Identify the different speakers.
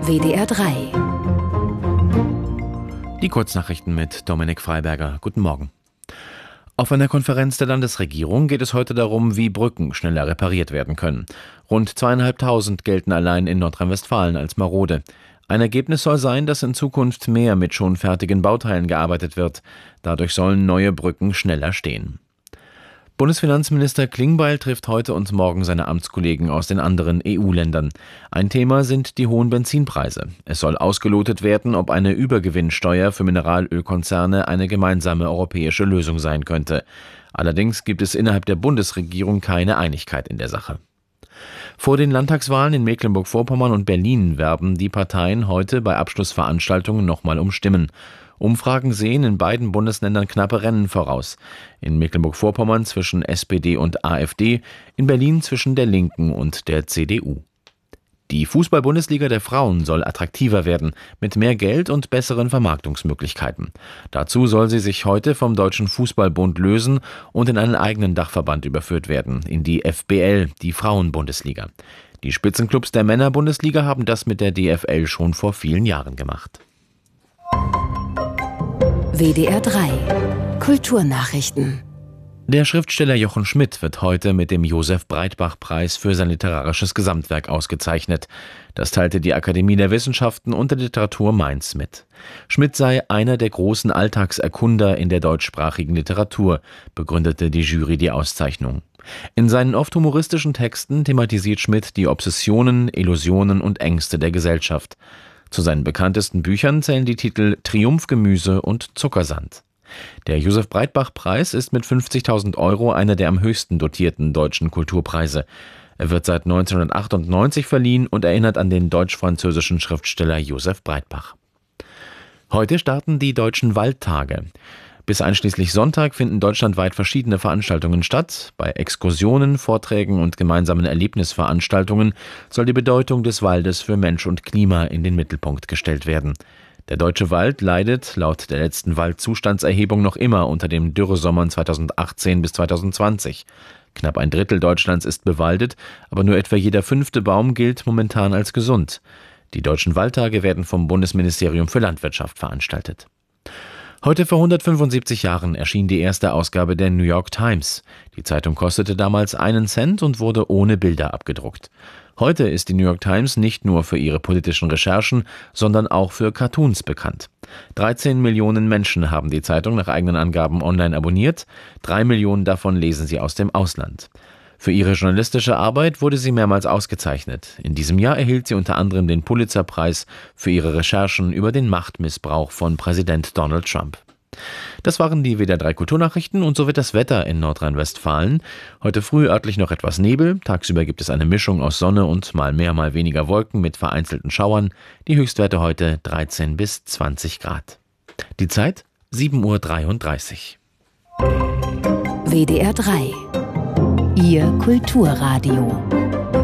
Speaker 1: WDR 3.
Speaker 2: Die Kurznachrichten mit Dominik Freiberger. Guten Morgen. Auf einer Konferenz der Landesregierung geht es heute darum, wie Brücken schneller repariert werden können. Rund 2.500 gelten allein in Nordrhein-Westfalen als marode. Ein Ergebnis soll sein, dass in Zukunft mehr mit schon fertigen Bauteilen gearbeitet wird. Dadurch sollen neue Brücken schneller stehen. Bundesfinanzminister Klingbeil trifft heute und morgen seine Amtskollegen aus den anderen EU-Ländern. Ein Thema sind die hohen Benzinpreise. Es soll ausgelotet werden, ob eine Übergewinnsteuer für Mineralölkonzerne eine gemeinsame europäische Lösung sein könnte. Allerdings gibt es innerhalb der Bundesregierung keine Einigkeit in der Sache. Vor den Landtagswahlen in Mecklenburg-Vorpommern und Berlin werben die Parteien heute bei Abschlussveranstaltungen nochmal um Stimmen. Umfragen sehen in beiden Bundesländern knappe Rennen voraus. In Mecklenburg-Vorpommern zwischen SPD und AfD, in Berlin zwischen der Linken und der CDU. Die Fußball-Bundesliga der Frauen soll attraktiver werden, mit mehr Geld und besseren Vermarktungsmöglichkeiten. Dazu soll sie sich heute vom Deutschen Fußballbund lösen und in einen eigenen Dachverband überführt werden, in die FBL, die Frauen-Bundesliga. Die Spitzenclubs der Männer-Bundesliga haben das mit der DFL schon vor vielen Jahren gemacht.
Speaker 1: WDR 3. Kulturnachrichten.
Speaker 2: Der Schriftsteller Jochen Schmidt wird heute mit dem Josef-Breitbach-Preis für sein literarisches Gesamtwerk ausgezeichnet. Das teilte die Akademie der Wissenschaften und der Literatur Mainz mit. Schmidt sei einer der großen Alltagserkunder in der deutschsprachigen Literatur, begründete die Jury die Auszeichnung. In seinen oft humoristischen Texten thematisiert Schmidt die Obsessionen, Illusionen und Ängste der Gesellschaft. Zu seinen bekanntesten Büchern zählen die Titel Triumphgemüse und Zuckersand. Der Josef-Breitbach-Preis ist mit 50.000 € einer der am höchsten dotierten deutschen Kulturpreise. Er wird seit 1998 verliehen und erinnert an den deutsch-französischen Schriftsteller Josef Breitbach. Heute starten die Deutschen Waldtage. Bis einschließlich Sonntag finden deutschlandweit verschiedene Veranstaltungen statt. Bei Exkursionen, Vorträgen und gemeinsamen Erlebnisveranstaltungen soll die Bedeutung des Waldes für Mensch und Klima in den Mittelpunkt gestellt werden. Der deutsche Wald leidet laut der letzten Waldzustandserhebung noch immer unter den Dürresommern 2018 bis 2020. Knapp ein Drittel Deutschlands ist bewaldet, aber nur etwa jeder 5. Baum gilt momentan als gesund. Die Deutschen Waldtage werden vom Bundesministerium für Landwirtschaft veranstaltet. Heute vor 175 Jahren erschien die erste Ausgabe der New York Times. Die Zeitung kostete damals 1 Cent und wurde ohne Bilder abgedruckt. Heute ist die New York Times nicht nur für ihre politischen Recherchen, sondern auch für Cartoons bekannt. 13 Millionen Menschen haben die Zeitung nach eigenen Angaben online abonniert. 3 Millionen davon lesen sie aus dem Ausland. Für ihre journalistische Arbeit wurde sie mehrmals ausgezeichnet. In diesem Jahr erhielt sie unter anderem den Pulitzer-Preis für ihre Recherchen über den Machtmissbrauch von Präsident Donald Trump. Das waren die WDR 3 Kulturnachrichten und so wird das Wetter in Nordrhein-Westfalen. Heute früh örtlich noch etwas Nebel, tagsüber gibt es eine Mischung aus Sonne und mal mehr, mal weniger Wolken mit vereinzelten Schauern. Die Höchstwerte heute 13 bis 20 Grad. Die Zeit 7.33 Uhr.
Speaker 1: WDR 3. Ihr Kulturradio.